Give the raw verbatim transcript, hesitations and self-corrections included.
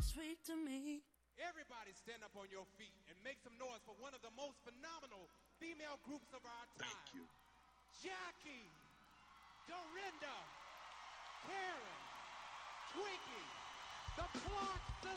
sweet to me. Everybody stand up on your feet and make some noise for one of the most phenomenal female groups of our time. Thank you. Jackie, Dorinda, Karen, Twinkie, the Clark